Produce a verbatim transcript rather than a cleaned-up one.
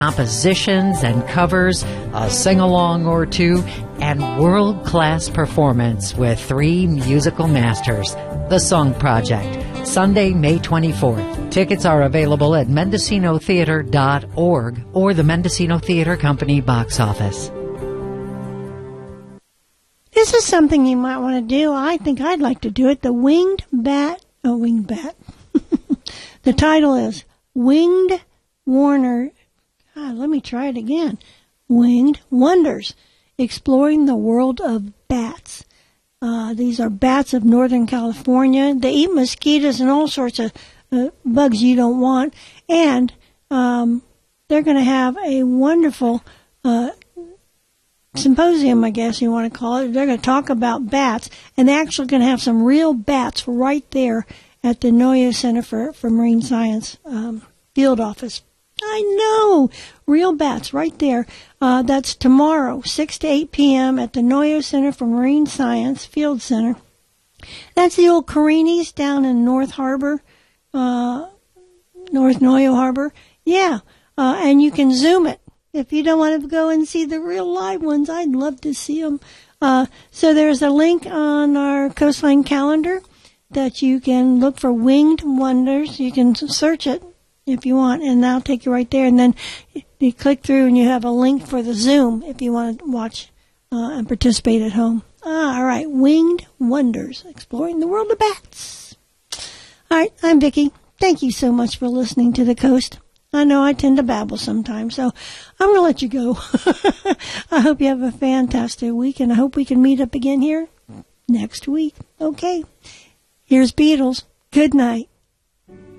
compositions and covers, a sing-along or two, and world-class performance with three musical masters. The Song Project, Sunday, May twenty-fourth. Tickets are available at mendocino theater dot org or the Mendocino Theater Company box office. This is something you might want to do. I think I'd like to do it. The Winged Bat, oh, Winged Bat. The title is Winged Warner. God, let me try it again. Winged Wonders, Exploring the World of Bats. Uh, these are bats of Northern California. They eat mosquitoes and all sorts of uh, bugs you don't want. And um, they're going to have a wonderful uh, symposium, I guess you want to call it. They're going to talk about bats. And they're actually going to have some real bats right there at the Noyo Center for, for Marine Science um, field office. I know, real bats right there. Uh, that's tomorrow, six to eight p.m. at the Noyo Center for Marine Science Field Center. That's the old Carini's down in North Harbor, uh, North Noyo Harbor. Yeah, uh, and you can Zoom it. If you don't want to go and see the real live ones, I'd love to see them. Uh, so there's a link on our Coastline calendar that you can look for Winged Wonders. You can search it if you want, and that'll take you right there. And then you click through and you have a link for the Zoom if you want to watch uh, and participate at home. Ah, all right, Winged Wonders, Exploring the World of Bats. All right, I'm Vicki. Thank you so much for listening to The Coast. I know I tend to babble sometimes, so I'm going to let you go. I hope you have a fantastic week, and I hope we can meet up again here next week. Okay, here's Beatles. Good night.